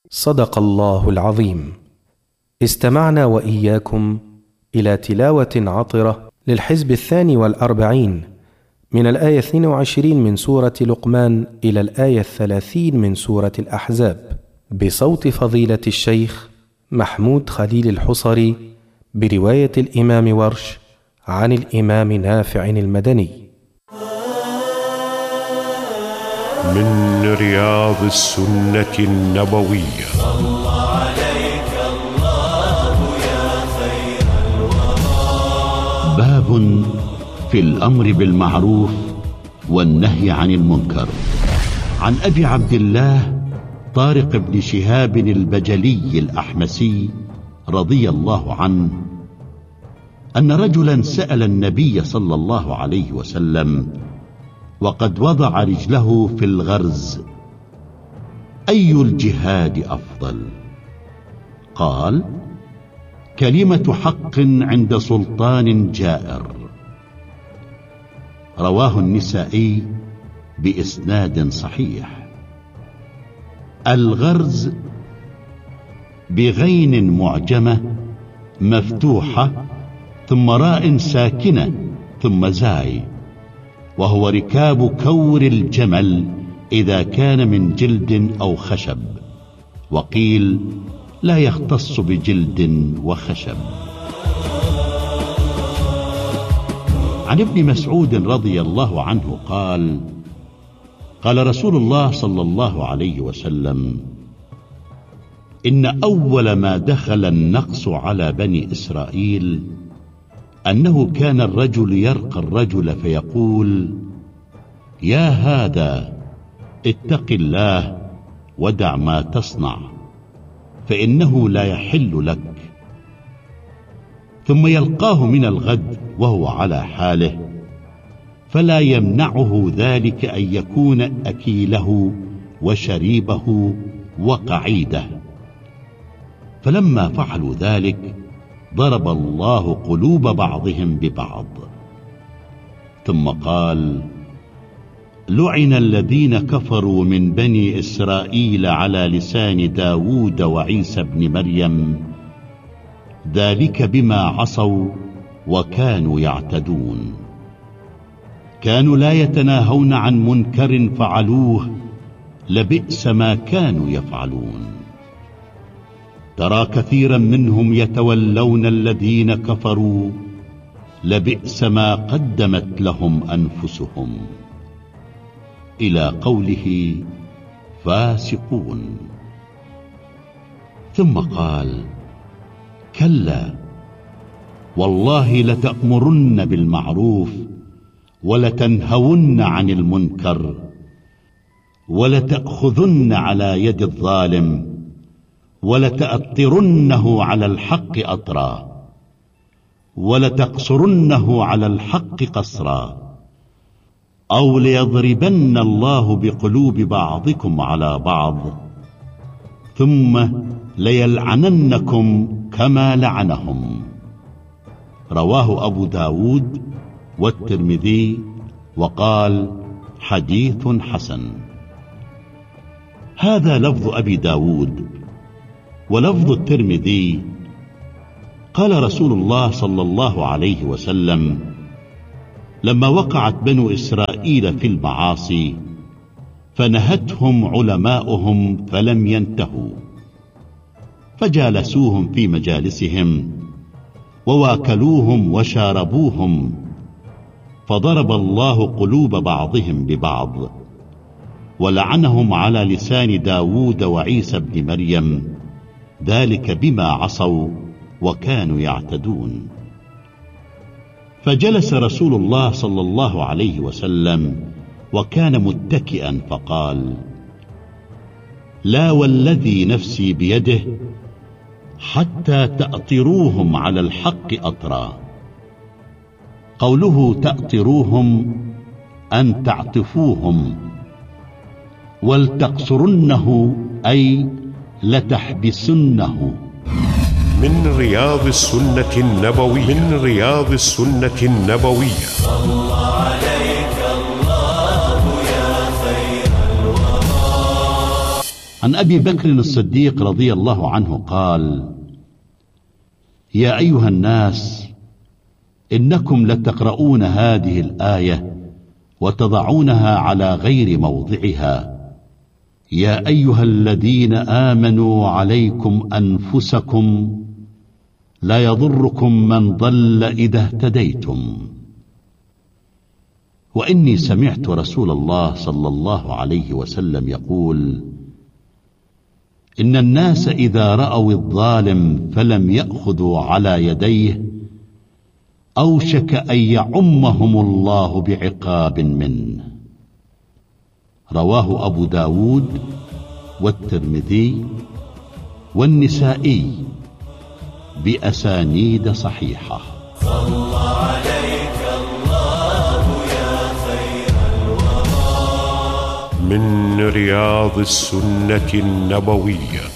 صدق الله العظيم. استمعنا وإياكم إلى تلاوة عطرة للحزب 42 من الآية 22 من سورة لقمان إلى الآية 30 من سورة الأحزاب، بصوت فضيلة الشيخ محمود خليل الحصري، برواية الإمام ورش عن الإمام نافع المدني. من رياض السنة النبوية. صلى عليك الله يا خير الورى. باب في الأمر بالمعروف والنهي عن المنكر. عن أبي عبد الله طارق بن شهاب البجلي الأحمسي رضي الله عنه أن رجلا سأل النبي صلى الله عليه وسلم وقد وضع رجله في الغرز: أي الجهاد أفضل؟ قال: كلمة حق عند سلطان جائر. رواه النسائي بإسناد صحيح. الغرز بغين معجمة مفتوحة ثم راء ساكنة ثم زاي، وهو ركاب كور الجمل إذا كان من جلد أو خشب، وقيل لا يختص بجلد وخشب. عن ابن مسعود رضي الله عنه قال: قال رسول الله صلى الله عليه وسلم: إن أول ما دخل النقص على بني إسرائيل أنه كان الرجل يرقى الرجل فيقول: يا هذا اتق الله ودع ما تصنع فإنه لا يحل لك، ثم يلقاه من الغد وهو على حاله، فلا يمنعه ذلك أن يكون أكيله وشريبه وقعيده. فلما فعلوا ذلك ضرب الله قلوب بعضهم ببعض. ثم قال: لعن الذين كفروا من بني إسرائيل على لسان داود وعيسى بن مريم، ذلك بما عصوا وكانوا يعتدون. كانوا لا يتناهون عن منكر فعلوه، لبئس ما كانوا يفعلون. ترى كثيرا منهم يتولون الذين كفروا، لبئس ما قدمت لهم أنفسهم. إلى قوله فاسقون. ثم قال: كلا والله لتأمرن بالمعروف ولتنهون عن المنكر ولتأخذن على يد الظالم ولتأطرنه على الحق أطرا ولتقصرنه على الحق قصرا، أو ليضربن الله بقلوب بعضكم على بعض، ثم ليلعننكم كما لعنهم. رواه أبو داود والترمذي وقال: حديث حسن. هذا لفظ أبي داود. ولفظ الترمذي: قال رسول الله صلى الله عليه وسلم: لما وقعت بنو إسرائيل في المعاصي فنهتهم علماؤهم فلم ينتهوا، فجالسوهم في مجالسهم وواكلوهم وشاربوهم، فضرب الله قلوب بعضهم ببعض، ولعنهم على لسان داود وعيسى بن مريم، ذلك بما عصوا وكانوا يعتدون. فجلس رسول الله صلى الله عليه وسلم وكان متكئا فقال: لا والذي نفسي بيده حتى تأطروهم على الحق أطرا. قوله تأطروهم أن تعطفوهم، ولتقصرنه أي لتحبسنه. من رياض السنة النبوية. من رياض السنة النبوية. صلى عليك الله يا خير الورى. عن أبي بكر الصديق رضي الله عنه قال: يا أيها الناس، إنكم لتقرؤون هذه الآية وتضعونها على غير موضعها. يا أيها الذين آمنوا عليكم أنفسكم لا يضركم من ضل إذا اهتديتم. وإني سمعت رسول الله صلى الله عليه وسلم يقول: إن الناس إذا رأوا الظالم فلم يأخذوا على يديه أوشك أن يعمهم الله بعقاب منه. رواه أبو داود والترمذي والنسائي بأسانيد صحيحة. صلى عليك الله يا خير الورى. من رياض السنة النبوية.